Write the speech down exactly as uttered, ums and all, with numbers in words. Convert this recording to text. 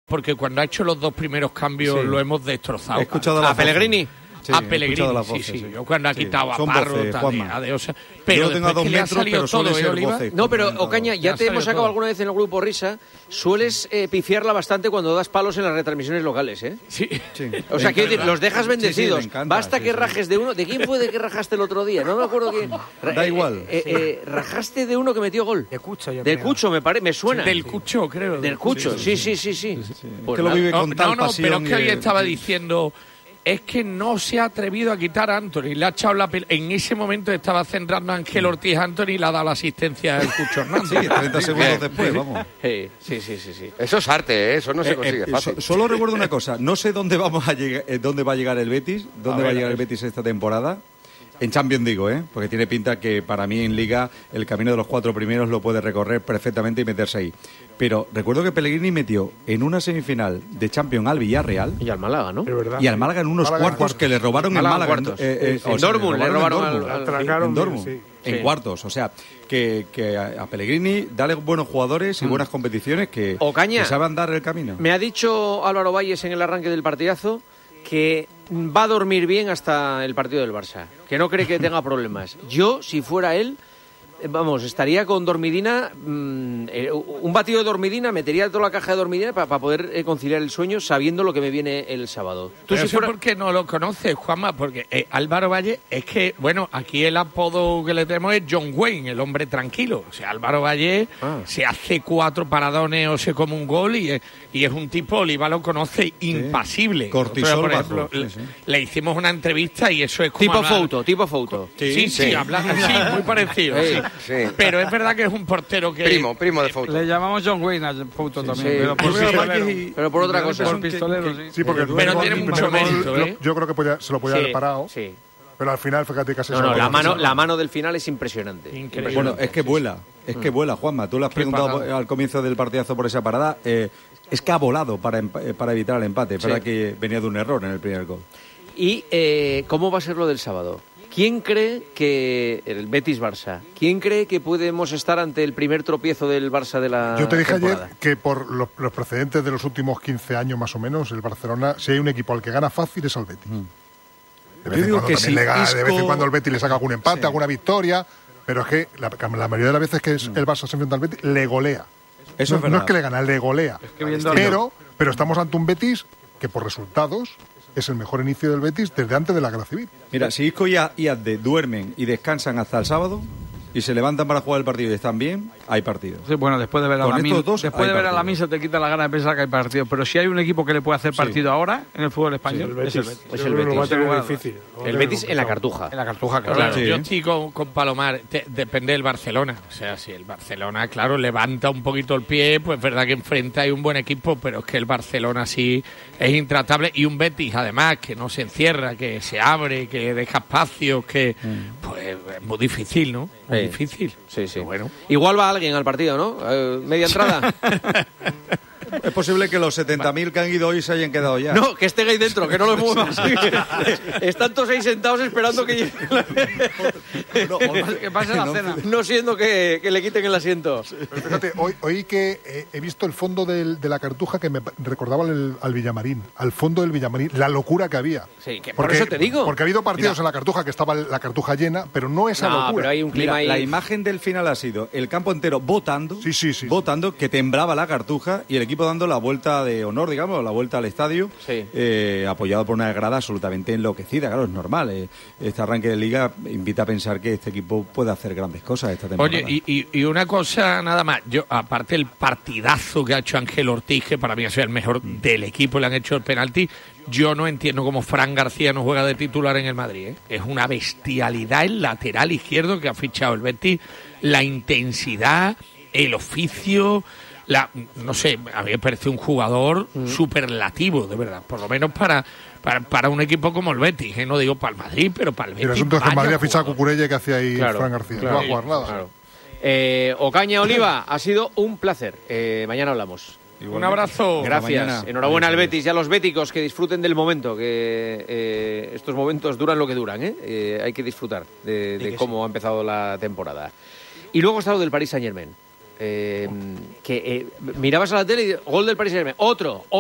porque cuando ha hecho los dos primeros cambios sí. lo hemos destrozado. He escuchado a, a Pellegrini. Sí, a Pellegrini, voces, sí, sí, sí. Yo cuando ha quitado sí. a Parro, voces, también, a de, o sea, pero yo tengo a dos que metros, pero suele ser Oliva. voces. No, pero Ocaña, ya te hemos sacado todo. alguna vez en el grupo Risa, sueles eh, pifiarla bastante cuando das palos en las retransmisiones locales, ¿eh? Sí. sí. O sea, que los dejas bendecidos. Sí, sí, encanta, Basta sí, que sí. rajes de uno. ¿De quién fue de que rajaste el otro día? No me acuerdo quién. Da igual. Eh, eh, eh, rajaste de uno que metió gol. De Cucho, yo Del creo. Cucho, me parece, me suena. Del Cucho, creo. Del Cucho, sí, sí, sí, sí. sí, sí. Pues que lo vive con no, tal no, no, pasión. pero es que hoy y... estaba diciendo... Es que no se ha atrevido a quitar a Anthony. Le ha echado la pel- En ese momento estaba centrando a Ángel Ortiz Anthony y le ha dado la asistencia al Cucho Hernández. Sí, treinta segundos después, vamos. Sí, sí, sí, sí, sí. Eso es arte, ¿eh? Eso no se consigue Eh, eh, fácil. so- solo recuerdo una cosa. No sé dónde vamos a llegar, eh, dónde va a llegar el Betis, dónde A va ver, a llegar a el ver. Betis esta temporada. En Champions digo, ¿eh? Porque tiene pinta que para mí en Liga el camino de los cuatro primeros lo puede recorrer perfectamente y meterse ahí. Pero recuerdo que Pellegrini metió en una semifinal de Champions al Villarreal Y al Málaga, ¿no? Es verdad. y al Málaga en unos Málaga en cuartos cuartos. que le robaron Málaga en en Málaga. cuartos. eh, eh, Sí, sí. o sea, Dortmund, le robaron en al- Dortmund. al- Atracaron, en Dortmund. sí. En Sí. cuartos, o sea, que, que a a Pellegrini dale buenos jugadores y buenas competiciones que, Ocaña. que saben dar el camino. Me ha dicho Álvaro Valles en el arranque del partidazo que va a dormir bien hasta el partido del Barça, que no cree que tenga problemas. Yo, si fuera él, eh, vamos, estaría con dormidina, mmm, eh, un batido de dormidina, metería toda la caja de dormidina para poder eh, conciliar el sueño sabiendo lo que me viene el sábado. Tú, Pero si eso fuera... por qué no lo conoces, Juanma, porque eh, Álvaro Valle es que, bueno, aquí el apodo que le tenemos es John Wayne, el hombre tranquilo. O sea, Álvaro Valle Ah. se hace cuatro paradones o se come un gol y es, y es un tipo, Oliva lo conoce, impasible. Cortisol Pero, por bajo, ejemplo, sí, le, sí. le hicimos una entrevista y eso es como Tipo hablar- foto, tipo foto. Sí, sí, Sí. habla- sí, muy parecido. Sí. sí. Sí. Pero es verdad que es un portero que... Primo, primo de foto. Le llamamos John Wayne a Fouto también, sí. pero por Yo veo a pistolero. Valles y- Pero por otra y cosa. son Por que- pistolero, que- sí. Sí, porque el Pero primer gol- tiene el mucho primer gol mérito, lo- ¿eh? yo creo que podía- se lo podía Sí, haber parado, sí. pero al final, fíjate, casi No, se no, lo la podía mano, hacer. la mano del final es impresionante. Increíble. Bueno, es que vuela, es que vuela, Juanma. Tú le has preguntado parada. al comienzo del partidazo por esa parada. eh, es que ha volado para, empa- eh, para evitar el empate. Es Sí. verdad que venía de un error en el primer gol. ¿Y eh, cómo va a ser lo del sábado? ¿Quién cree que el Betis-Barça? ¿Quién cree que podemos estar ante el primer tropiezo del Barça de la Yo te dije temporada? ayer que por los, los precedentes de los últimos quince años más o menos, el Barcelona, si hay un equipo al que gana fácil es al Betis. De vez Yo en digo cuando que también si le gana, de vez en Isco- cuando el Betis le saca algún empate, Sí. alguna victoria, pero es que la, la mayoría de las veces que es el Barça se enfrenta al Betis, le golea. Eso no, es verdad. no es que le gana, le golea. que viendo- pero, pero estamos ante un Betis que por resultados es el mejor inicio del Betis desde antes de la guerra civil. Mira, si Isco y A- y Azde duermen y descansan hasta el sábado y se levantan para jugar el partido y están bien, hay partido. Sí, bueno, después de ver a Con la estos Min, dos después hay de ver a la partido. Min se te quita la gana de pensar que hay partido. Pero si hay un equipo que le puede hacer partido ahora en el fútbol español, es el Betis. Es el Betis. Lo va a tener difícil. El Betis en la Cartuja. En la Cartuja, claro. Claro, Sí. yo estoy con, con Palomar, te- depende del Barcelona. O sea, si el Barcelona, claro, levanta un poquito el pie, pues es verdad que enfrente hay un buen equipo, pero es que el Barcelona sí es intratable. Y un Betis, además, que no se encierra, que se abre, que deja espacios, que pues es muy difícil, ¿no? Muy Sí. difícil. Sí, sí. Pero bueno. Igual va alguien al partido, ¿no? Eh, media entrada. Es posible que los setenta mil que han ido hoy se hayan quedado ya. No, que esté ahí dentro, que no lo muevas. Están todos ahí sentados esperando que llegue. No, Que pase la no, cena. No siendo que, que le quiten el asiento. Pero fíjate, hoy, hoy que eh, he visto el fondo del- de la Cartuja que me pa- recordaba al, al Villamarín, al fondo del Villamarín, la locura que había. Sí, que por eso te digo. Porque ha habido partidos Mira. en la Cartuja que estaba la Cartuja llena, pero no esa No, locura. pero hay un clima Mira, ahí. la imagen del final ha sido el campo entero votando, Sí, sí, sí, votando, que temblaba la Cartuja y el equipo dando la vuelta de honor, digamos, la vuelta al estadio, Sí. eh, apoyado por una grada absolutamente enloquecida. Claro, es normal. eh, este arranque de liga invita a pensar que este equipo puede hacer grandes cosas esta temporada. Oye, y, y, y una cosa nada más, yo aparte el partidazo que ha hecho Ángel Ortiz, que para mí ha sido el mejor del equipo, le han hecho el penalti, yo no entiendo cómo Fran García no juega de titular en el Madrid, ¿eh? Es una bestialidad el lateral izquierdo que ha fichado el Betis, la intensidad, el oficio, la no sé, a mí me parece un jugador superlativo, de verdad, por lo menos para para, para un equipo como el Betis, ¿eh? No digo para el Madrid, pero para el Y el Betis. asunto es que el vaya Madrid ha fichado a jugador. Cucurella que hacía ahí Claro, Fran García. claro. No va a jugar nada. Claro. Eh, Ocaña Oliva, ha sido un placer. Eh, mañana hablamos. Un abrazo. Gracias. mañana. Enhorabuena al Adiós, Betis y a los béticos que disfruten del momento, que eh, estos momentos duran lo que duran, ¿eh? Eh, hay que disfrutar de, de cómo ha empezado la temporada. Y luego está lo del Paris Saint-Germain. Eh, que eh, mirabas a la tele y gol del Paris Saint-Germain. Otro,